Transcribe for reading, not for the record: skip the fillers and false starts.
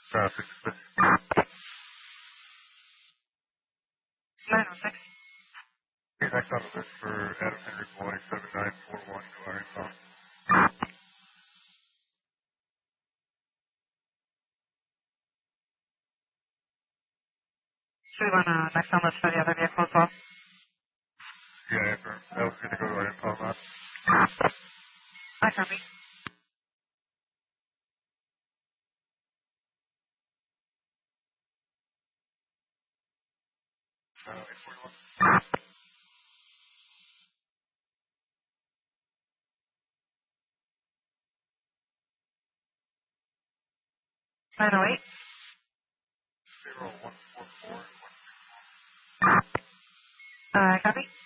Traffic. 906. Next on the list for Adam Henry Boy, 7941 to our info. Do we want to next on list for the other vehicle as well? Yeah, affirm. That was going to go to our info lot. Hi, copy. Uh, 908. 0144. Copy.